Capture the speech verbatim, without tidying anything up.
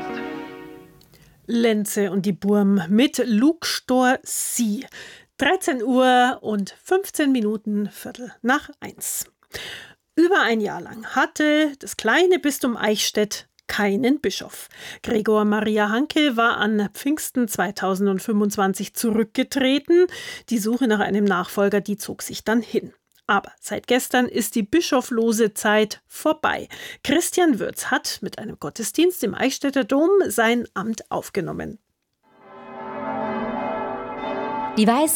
Lenze und die Burm mit Lugstör Sie. dreizehn Uhr und fünfzehn Minuten, Viertel nach eins. Über ein Jahr lang hatte das kleine Bistum Eichstätt keinen Bischof. Gregor Maria Hanke war an Pfingsten zweitausendfünfundzwanzig zurückgetreten. Die Suche nach einem Nachfolger, die zog sich dann hin. Aber seit gestern ist die bischoflose Zeit vorbei. Christian Würz hat mit einem Gottesdienst im Eichstätter Dom sein Amt aufgenommen. Die weiß